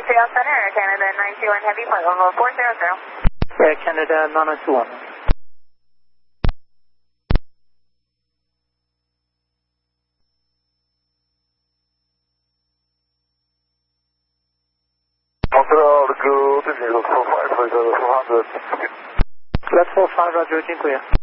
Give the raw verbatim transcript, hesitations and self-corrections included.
Montreal Center, Canada nine two one Heavy, point one four zero zero. Yeah, Canada nine nine two one. Montreal, good, this is four five, four hundred. Flight four five, Roger, dziękuję.